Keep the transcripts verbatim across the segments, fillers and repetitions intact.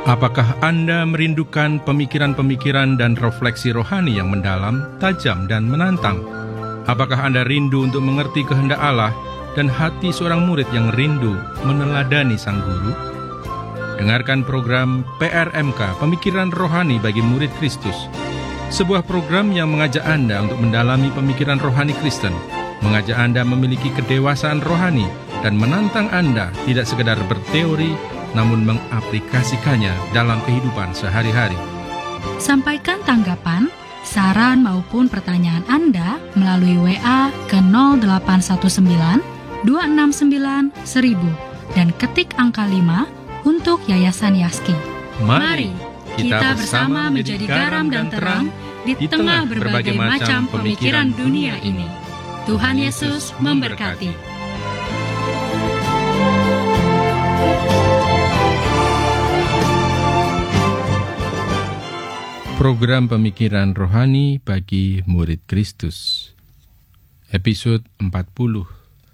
Apakah Anda merindukan pemikiran-pemikiran dan refleksi rohani yang mendalam, tajam, dan menantang? Apakah Anda rindu untuk mengerti kehendak Allah dan hati seorang murid yang rindu meneladani Sang Guru? Dengarkan program P R M K, Pemikiran Rohani bagi Murid Kristus. Sebuah program yang mengajak Anda untuk mendalami pemikiran rohani Kristen, mengajak Anda memiliki kedewasaan rohani, dan menantang Anda tidak sekedar berteori, namun mengaplikasikannya dalam kehidupan sehari-hari. Sampaikan tanggapan, saran maupun pertanyaan Anda melalui W A ke nol delapan satu sembilan dua enam sembilan seribu dan ketik angka lima untuk Yayasan Yaski. Mari kita bersama menjadi garam dan terang di tengah berbagai macam pemikiran dunia ini. Tuhan Yesus memberkati. Program Pemikiran Rohani bagi Murid Kristus, episode empat puluh.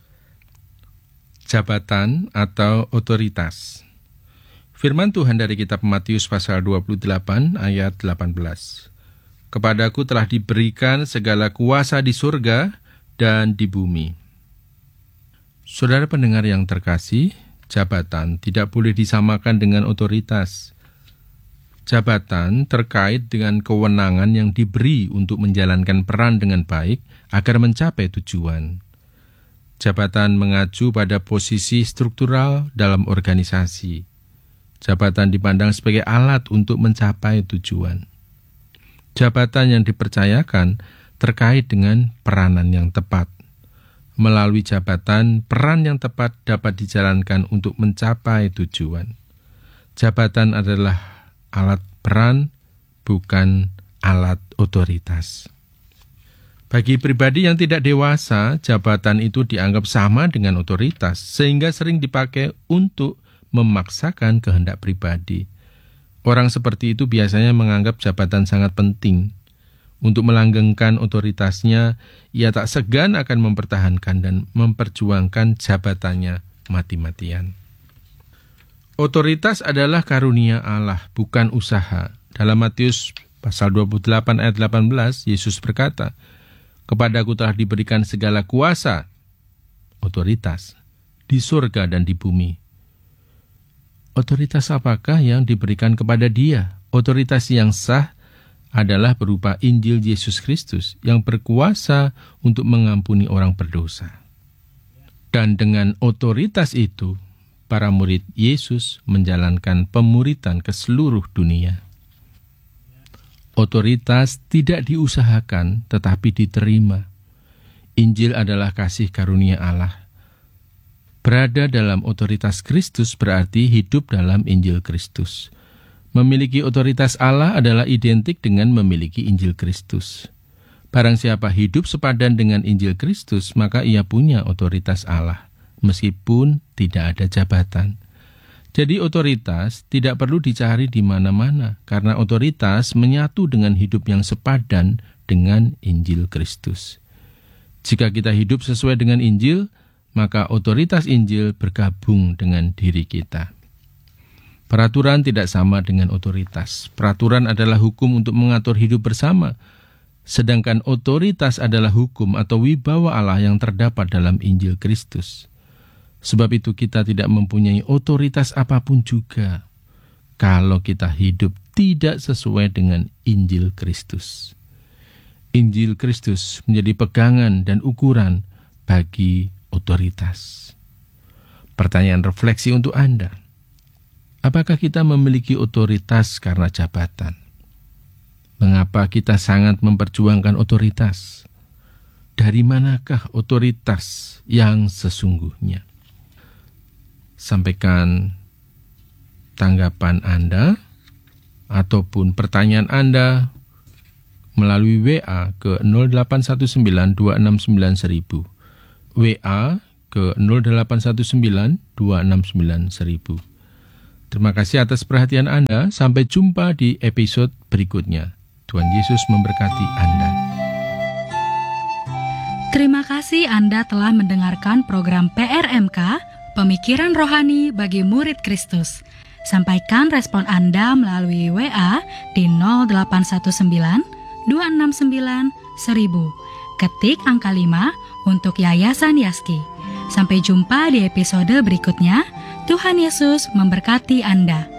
Jabatan atau otoritas. Firman Tuhan dari kitab Matius pasal dua puluh delapan ayat delapan belas. Kepadaku telah diberikan segala kuasa di surga dan di bumi. Saudara pendengar yang terkasih, jabatan tidak boleh disamakan dengan otoritas. Jabatan terkait dengan kewenangan yang diberi untuk menjalankan peran dengan baik agar mencapai tujuan. Jabatan mengacu pada posisi struktural dalam organisasi. Jabatan dipandang sebagai alat untuk mencapai tujuan. Jabatan yang dipercayakan terkait dengan peranan yang tepat. Melalui jabatan, peran yang tepat dapat dijalankan untuk mencapai tujuan. Jabatan adalah alat peran, bukan alat otoritas. Bagi pribadi yang tidak dewasa, jabatan itu dianggap sama dengan otoritas, sehingga sering dipakai untuk memaksakan kehendak pribadi. Orang seperti itu biasanya menganggap jabatan sangat penting. Untuk melanggengkan otoritasnya, ia tak segan akan mempertahankan dan memperjuangkan jabatannya mati-matian. Otoritas adalah karunia Allah, bukan usaha. Dalam Matius pasal dua puluh delapan ayat delapan belas, Yesus berkata, "Kepadaku telah diberikan segala kuasa," otoritas, "di surga dan di bumi." Otoritas apakah yang diberikan kepada Dia? Otoritas yang sah adalah berupa Injil Yesus Kristus yang berkuasa untuk mengampuni orang berdosa. Dan dengan otoritas itu, para murid Yesus menjalankan pemuridan ke seluruh dunia. Otoritas tidak diusahakan tetapi diterima. Injil adalah kasih karunia Allah. Berada dalam otoritas Kristus berarti hidup dalam Injil Kristus. Memiliki otoritas Allah adalah identik dengan memiliki Injil Kristus. Barang siapa hidup sepadan dengan Injil Kristus, maka ia punya otoritas Allah, meskipun tidak ada jabatan. Jadi otoritas tidak perlu dicari di mana-mana, karena otoritas menyatu dengan hidup yang sepadan dengan Injil Kristus. Jika kita hidup sesuai dengan Injil, maka otoritas Injil bergabung dengan diri kita. Peraturan tidak sama dengan otoritas. Peraturan adalah hukum untuk mengatur hidup bersama, sedangkan otoritas adalah hukum atau wibawa Allah yang terdapat dalam Injil Kristus. Sebab itu kita tidak mempunyai otoritas apapun juga kalau kita hidup tidak sesuai dengan Injil Kristus. Injil Kristus menjadi pegangan dan ukuran bagi otoritas. Pertanyaan refleksi untuk Anda. Apakah kita memiliki otoritas karena jabatan? Mengapa kita sangat memperjuangkan otoritas? Dari manakah otoritas yang sesungguhnya? Sampaikan tanggapan Anda ataupun pertanyaan Anda melalui W A ke nol delapan satu sembilan dua enam sembilan seribu. W A ke nol delapan satu sembilan dua enam sembilan seribu. Terima kasih atas perhatian Anda. Sampai jumpa di episode berikutnya. Tuhan Yesus memberkati Anda. Terima kasih Anda telah mendengarkan program P R M K, Pemikiran Rohani bagi Murid Kristus. Sampaikan respon Anda melalui W A di nol delapan satu sembilan dua enam sembilan seribu. Ketik angka lima untuk Yayasan Yaski. Sampai jumpa di episode berikutnya. Tuhan Yesus memberkati Anda.